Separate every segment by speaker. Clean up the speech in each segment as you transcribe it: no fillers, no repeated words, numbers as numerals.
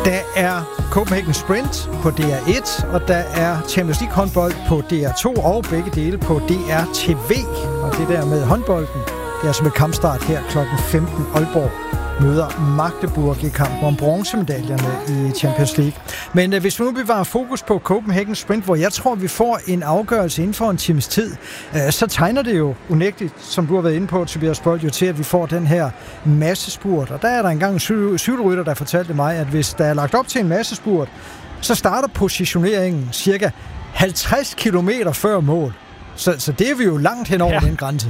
Speaker 1: Der er Copenhagen Sprint på DR1, og der er Champions League håndbold på DR2, og begge dele på DR-TV. Og det der med håndbolden, det er altså med kampstart her kl. 15. Aalborg møder Magdeburg i kampen om bronzemedaljerne i Champions League. Men hvis vi nu bevarer fokus på Copenhagen Sprint, hvor jeg tror, vi får en afgørelse inden for en times tid, så tegner det jo unægteligt, som du har været inde på, Tobias Bold, jo til, at vi får den her massespurt. Og der er der engang en cykelrytter, der fortalte mig, at hvis der er lagt op til en massespurt, så starter positioneringen cirka 50 kilometer før mål. Så det er vi jo langt hen over den grænse.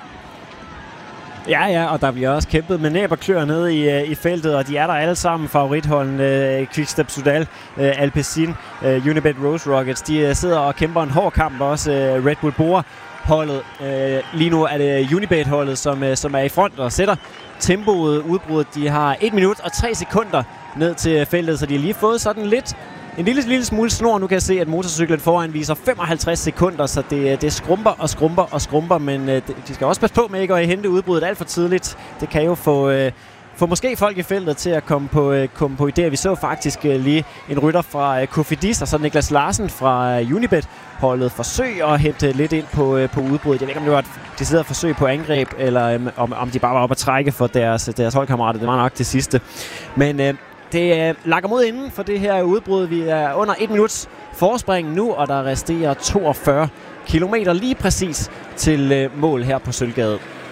Speaker 2: Ja, og der bliver også kæmpet med næb og klør nede i feltet, og de er der alle sammen. Favoritholden, Quickstep Soudal, Alpecin, Unibet Rose Rockets, de sidder og kæmper en hård kamp, også Red Bull Bora holdet. Lige nu er det Unibet-holdet, som er i front og sætter tempoet udbruddet. De har 1 minut og 3 sekunder ned til feltet, så de har lige fået sådan en lille smule snor. Nu kan jeg se, at motorcyklen foran viser 55 sekunder, så det skrumper, men de skal også passe på med ikke at hente udbruddet alt for tidligt. Det kan jo få måske folk i feltet til at komme på idéer. Vi så faktisk lige en rytter fra Cofidis, og så Niklas Larsen fra Unibet-holdet forsøge at hente lidt ind på udbruddet. Jeg ved ikke, om det var et decideret forsøg på angreb, eller om de bare var oppe at trække for deres holdkammerater. Det var nok det sidste. Men det lakker mod inden for det her udbrud. Vi er under 1 minuts forspring nu, og der resterer 42 kilometer lige præcis til mål her på Sølvgade.